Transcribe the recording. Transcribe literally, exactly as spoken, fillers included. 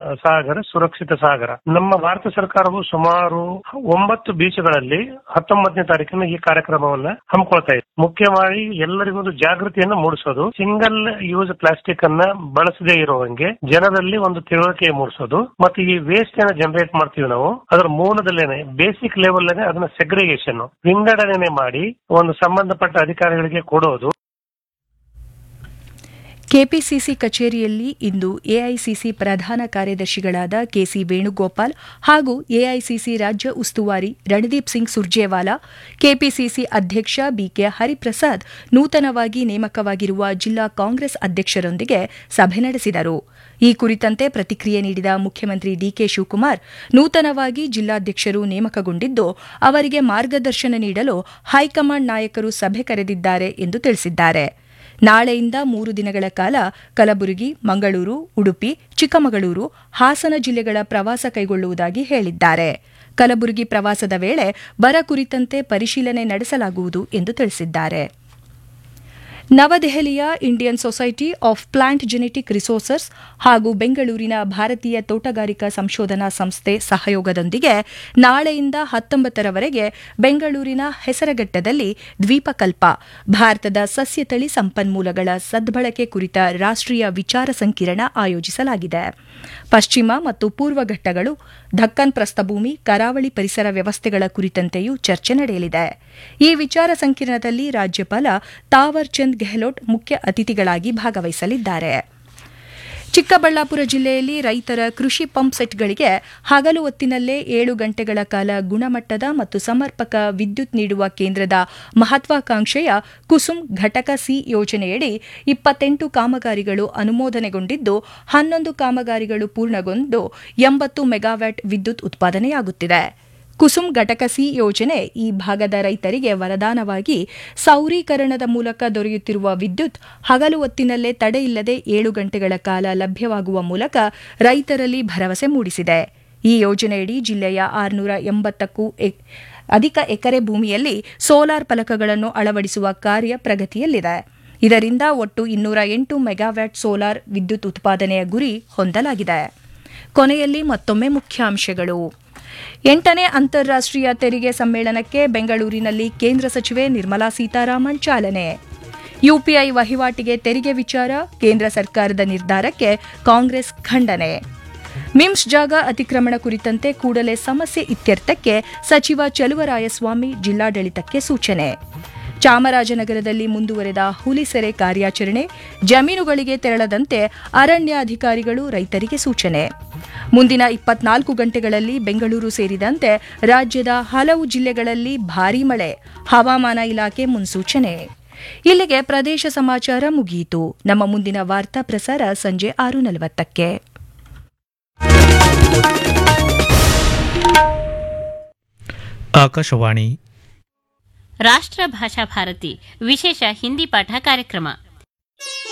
ಸಾಗರ ಸುರಕ್ಷಿತ ಸಾಗರ. ನಮ್ಮ ಭಾರತ ಸರ್ಕಾರವು ಸುಮಾರು ಒಂಬತ್ತು ಬೀಚ್ಗಳಲ್ಲಿ ಹತ್ತೊಂಬತ್ತನೇ ತಾರೀಕಿನ ಈ ಕಾರ್ಯಕ್ರಮವನ್ನ ಹಮ್ಮಿಕೊಳ್ತಾ ಇದೆ. ಮುಖ್ಯವಾಗಿ ಎಲ್ಲರಿಗೂ ಒಂದು ಜಾಗೃತಿಯನ್ನು ಮೂಡಿಸೋದು, ಸಿಂಗಲ್ ಯೂಸ್ ಪ್ಲಾಸ್ಟಿಕ್ ಅನ್ನ ಬಳಸದೇ ಇರುವಂಗೆ ಜನರಲ್ಲಿ ಒಂದು ತಿಳುವಳಿಕೆ ಮೂಡಿಸೋದು, ಮತ್ತು ಈ ವೇಸ್ಟ್ ಅನ್ನ ಜನರೇಟ್ ಮಾಡ್ತೀವಿ ನಾವು ಅದರ ಮೂಲದಲ್ಲೇನೆ ಬೇಸಿಕ್ ಲೆವೆಲ್ ಅದನ್ನ ಸೆಗ್ರಿಗೇಷನ್ ವಿಂಗಡಣೆ ಮಾಡಿ ಒಂದು ಸಂಬಂಧಪಟ್ಟ ಅಧಿಕಾರಿಗಳಿಗೆ ಕೊಡೋದು. ಕೆಪಿಸಿಸಿ ಕಚೇರಿಯಲ್ಲಿ ಇಂದು ಎಐಸಿಸಿ ಪ್ರಧಾನ ಕಾರ್ಯದರ್ಶಿಗಳಾದ ಕೆಸಿ ವೇಣುಗೋಪಾಲ್ ಹಾಗೂ ಎಐಸಿಸಿ ರಾಜ್ಯ ಉಸ್ತುವಾರಿ ರಣದೀಪ್ ಸಿಂಗ್ ಸುರ್ಜೇವಾಲಾ, ಕೆಪಿಸಿಸಿ ಅಧ್ಯಕ್ಷ ಬಿಕೆ ಹರಿಪ್ರಸಾದ್ ನೂತನವಾಗಿ ನೇಮಕವಾಗಿರುವ ಜಿಲ್ಲಾ ಕಾಂಗ್ರೆಸ್ ಅಧ್ಯಕ್ಷರೊಂದಿಗೆ ಸಭೆ ನಡೆಸಿದರು. ಈ ಕುರಿತಂತೆ ಪ್ರತಿಕ್ರಿಯೆ ನೀಡಿದ ಮುಖ್ಯಮಂತ್ರಿ ಡಿಕೆ ಶಿವಕುಮಾರ್, ನೂತನವಾಗಿ ಜಿಲ್ಲಾಧ್ಯಕ್ಷರು ನೇಮಕಗೊಂಡಿದ್ದು ಅವರಿಗೆ ಮಾರ್ಗದರ್ಶನ ನೀಡಲು ಹೈಕಮಾಂಡ್ ನಾಯಕರು ಸಭೆ ಕರೆದಿದ್ದಾರೆ ಎಂದು ತಿಳಿಸಿದ್ದಾರೆ. ನಾಳೆಯಿಂದ ಮೂರು ದಿನಗಳ ಕಾಲ ಕಲಬುರಗಿ, ಮಂಗಳೂರು, ಉಡುಪಿ, ಚಿಕ್ಕಮಗಳೂರು, ಹಾಸನ ಜಿಲ್ಲೆಗಳ ಪ್ರವಾಸ ಕೈಗೊಳ್ಳುವುದಾಗಿ ಹೇಳಿದ್ದಾರೆ. ಕಲಬುರಗಿ ಪ್ರವಾಸದ ವೇಳೆ ಬರ ಕುರಿತಂತೆ ಪರಿಶೀಲನೆ ನಡೆಸಲಾಗುವುದು ಎಂದು ತಿಳಿಸಿದ್ದಾರೆ. ನವದೆಹಲಿಯ Indian society of plant genetic resources ಹಾಗೂ ಬೆಂಗಳೂರಿನ ಭಾರತೀಯ ತೋಟಗಾರಿಕಾ ಸಂಶೋಧನಾ ಸಂಸ್ಥೆ ಸಹಯೋಗದೊಂದಿಗೆ ನಾಳೆಯಿಂದ ಹತ್ತೊಂಬತ್ತರವರೆಗೆ ಬೆಂಗಳೂರಿನ ಹೆಸರಘಟ್ಟದಲ್ಲಿ ದ್ವೀಪಕಲ್ಪ ಭಾರತದ ಸಸ್ಯತಳಿ ಸಂಪನ್ಮೂಲಗಳ ಸದ್ಬಳಕೆ ಕುರಿತ ರಾಷ್ಟ್ರೀಯ ವಿಚಾರ ಸಂಕಿರಣ ಆಯೋಜಿಸಲಾಗಿದೆ. ಪಶ್ಚಿಮ ಮತ್ತು ಪೂರ್ವ ಘಟ್ಟಗಳು, ದಕ್ಕನ್ ಪ್ರಸ್ಥಭೂಮಿ, ಕರಾವಳಿ ಪರಿಸರ ವ್ಯವಸ್ಥೆಗಳ ಕುರಿತಂತೆಯೂ ಚರ್ಚೆ ನಡೆಯಲಿದೆ. ಈ ವಿಚಾರ ಸಂಕಿರಣದಲ್ಲಿ ರಾಜ್ಯಪಾಲ ತಾವರ್ ಚಂದ್ ಗೆಹ್ಲೋಟ್ ಮುಖ್ಯ ಅತಿಥಿಗಳಾಗಿ ಭಾಗವಹಿಸಲಿದ್ದಾರೆ. ಚಿಕ್ಕಬಳ್ಳಾಪುರ ಜಿಲ್ಲೆಯಲ್ಲಿ ರೈತರ ಕೃಷಿ ಪಂಪ್ ಸೆಟ್ಗಳಿಗೆ ಹಗಲು ಹೊತ್ತಿನಲ್ಲೇ ಏಳು ಗಂಟೆಗಳ ಕಾಲ ಗುಣಮಟ್ಟದ ಮತ್ತು ಸಮರ್ಪಕ ವಿದ್ಯುತ್ ನೀಡುವ ಕೇಂದ್ರದ ಮಹತ್ವಾಕಾಂಕ್ಷೆಯ ಕುಸುಮ್ ಘಟಕ ಸಿ ಯೋಜನೆಯಡಿ ಇಪ್ಪತ್ತೆಂಟು ಕಾಮಗಾರಿಗಳು ಅನುಮೋದನೆಗೊಂಡಿದ್ದು, ಹನ್ನೊಂದು ಕಾಮಗಾರಿಗಳು ಪೂರ್ಣಗೊಂಡು ಎಂಬತ್ತು ಮೆಗಾವ್ಯಾಟ್ ವಿದ್ಯುತ್ ಉತ್ಪಾದನೆಯಾಗುತ್ತಿದೆ. ಕುಸುಮ್ ಘಟಕ ಸಿ ಯೋಜನೆ ಈ ಭಾಗದ ರೈತರಿಗೆ ವರದಾನವಾಗಿ ಸೌರೀಕರಣದ ಮೂಲಕ ದೊರೆಯುತ್ತಿರುವ ವಿದ್ಯುತ್ ಹಗಲು ಹೊತ್ತಿನಲ್ಲೇ ತಡೆಯಿಲ್ಲದೆ ಏಳು ಗಂಟೆಗಳ ಕಾಲ ಲಭ್ಯವಾಗುವ ಮೂಲಕ ರೈತರಲ್ಲಿ ಭರವಸೆ ಮೂಡಿಸಿದೆ. ಈ ಯೋಜನೆಯಡಿ ಜಿಲ್ಲೆಯ ಆರುನೂರ ಎಂಬತ್ತಕ್ಕೂ ಅಧಿಕ ಎಕರೆ ಭೂಮಿಯಲ್ಲಿ ಸೋಲಾರ್ ಫಲಕಗಳನ್ನು ಅಳವಡಿಸುವ ಕಾರ್ಯ ಪ್ರಗತಿಯಲ್ಲಿದೆ. ಇದರಿಂದ ಒಟ್ಟು ಇನ್ನೂರ ಎಂಟು ಮೆಗಾವ್ಯಾಟ್ ಸೋಲಾರ್ ವಿದ್ಯುತ್ ಉತ್ಪಾದನೆಯ ಗುರಿ ಹೊಂದಲಾಗಿದೆ. ಕೊನೆಯಲ್ಲಿ ಮತ್ತೊಮ್ಮೆ ಮುಖ್ಯಾಂಶಗಳು. ಎಂಟನೇ ಅಂತಾರಾಷ್ಟ್ರೀಯ ತೆರಿಗೆ ಸಮ್ಮೇಳನಕ್ಕೆ ಬೆಂಗಳೂರಿನಲ್ಲಿ ಕೇಂದ್ರ ಸಚಿವೆ ನಿರ್ಮಲಾ ಸೀತಾರಾಮನ್ ಚಾಲನೆ. ಯುಪಿಐ ವಹಿವಾಟಿಗೆ ತೆರಿಗೆ ವಿಚಾರ, ಕೇಂದ್ರ ಸರ್ಕಾರದ ನಿರ್ಧಾರಕ್ಕೆ ಕಾಂಗ್ರೆಸ್ ಖಂಡನೆ. ಮಿಮ್ಸ್ ಜಾಗ ಅತಿಕ್ರಮಣ ಕುರಿತಂತೆ ಕೂಡಲೇ ಸಮಸ್ಯೆ ಇತ್ಯರ್ಥಕ್ಕೆ ಸಚಿವ ಚಲುವರಾಯಸ್ವಾಮಿ ಜಿಲ್ಲಾಡಳಿತಕ್ಕೆ ಸೂಚನೆ. ಚಾಮರಾಜನಗರದಲ್ಲಿ ಮುಂದುವರೆದ ಹುಲಿ ಸೆರೆ ಕಾರ್ಯಾಚರಣೆ, ಜಮೀನುಗಳಿಗೆ ತೆರಳದಂತೆ ಅರಣ್ಯಾಧಿಕಾರಿಗಳು ರೈತರಿಗೆ ಸೂಚನೆ. ಮುಂದಿನ ಇಪ್ಪತ್ನಾಲ್ಕು ಗಂಟೆಗಳಲ್ಲಿ ಬೆಂಗಳೂರು ಸೇರಿದಂತೆ ರಾಜ್ಯದ ಹಲವು ಜಿಲ್ಲೆಗಳಲ್ಲಿ ಭಾರೀ ಮಳೆ, ಹವಾಮಾನ ಇಲಾಖೆ ಮುನ್ಸೂಚನೆ. ಇಲ್ಲಿಗೆ ಪ್ರದೇಶ ಸಮಾಚಾರ ಮುಗಿಯಿತು. ನಮ್ಮ ಮುಂದಿನ ವಾರ್ತಾ ಪ್ರಸಾರ ಸಂಜೆ ಆರು ನಲವತ್ತಕ್ಕೆ. ಆಕಾಶವಾಣಿ ರಾಷ್ಟ್ರ ಭಾಷಾ ಭಾರತಿ ವಿಶೇಷ ಹಿಂದಿ ಪಾಠ ಕಾರ್ಯಕ್ರಮ.